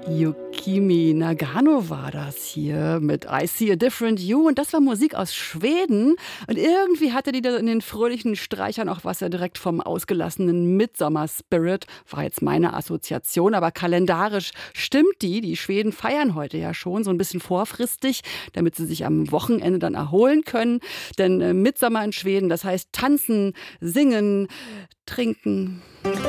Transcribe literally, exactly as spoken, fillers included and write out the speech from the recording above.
Yukimi Nagano war das hier mit I See a Different You. Und das war Musik aus Schweden. Und irgendwie hatte die da in den fröhlichen Streichern auch was ja direkt vom ausgelassenen Midsummer-Spirit. War jetzt meine Assoziation, aber kalendarisch stimmt die. Die Schweden feiern heute ja schon so ein bisschen vorfristig, damit sie sich am Wochenende dann erholen können. Denn äh, Midsummer in Schweden, das heißt tanzen, singen, trinken.